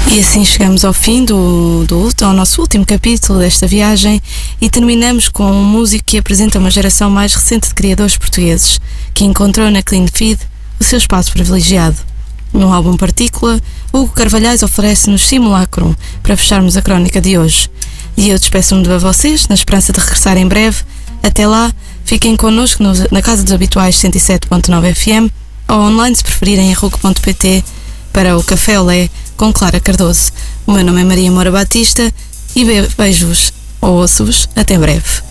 E assim chegamos ao fim ao nosso último capítulo desta viagem e terminamos com um músico que apresenta uma geração mais recente de criadores portugueses que encontrou na Clean Feed o seu espaço privilegiado. No álbum Partícula, Hugo Carvalhais oferece-nos Simulacrum para fecharmos a crónica de hoje. E eu despeço-me de vocês, na esperança de regressar em breve. Até lá, fiquem connosco na Casa dos Habituais 107.9 FM ou online se preferirem em RUC.pt para o Café Olé com Clara Cardoso. O meu nome é Maria Moura Batista e beijo-vos ou ouço-vos até breve.